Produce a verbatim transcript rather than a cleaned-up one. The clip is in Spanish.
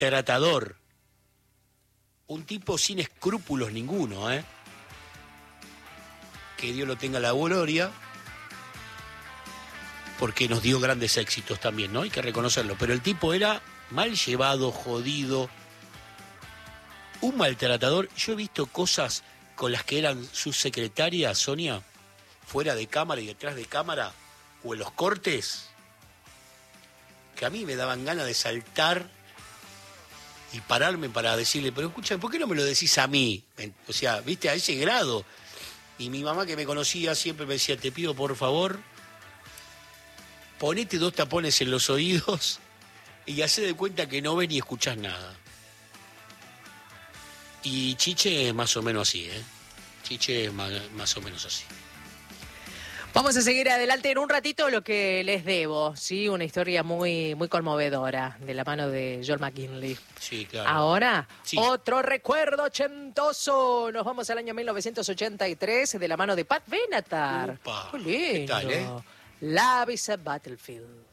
maltratador. Un tipo sin escrúpulos ninguno, ¿eh? Que Dios lo tenga la gloria, porque nos dio grandes éxitos también, ¿no? Hay que reconocerlo. Pero el tipo era mal llevado, jodido, un maltratador. Yo he visto cosas con las que eran sus secretarias, Sonia, fuera de cámara y detrás de cámara, o en los cortes, que a mí me daban ganas de saltar y pararme para decirle, pero escucha, ¿por qué no me lo decís a mí? O sea, viste, a ese grado. Y mi mamá, que me conocía, siempre me decía, te pido por favor, ponete dos tapones en los oídos y hacé de cuenta que no ves ni escuchás nada. Y Chiche es más o menos así, ¿eh? Chiche es más, más o menos así. Vamos a seguir adelante en un ratito lo que les debo, ¿sí? Una historia muy, muy conmovedora de la mano de Joel McKinley. Sí, claro. Ahora, sí. Otro recuerdo ochentoso. Nos vamos al año mil novecientos ochenta y tres de la mano de Pat Benatar. Upa. ¡Qué lindo! ¿Qué tal, eh? Love is a Battlefield.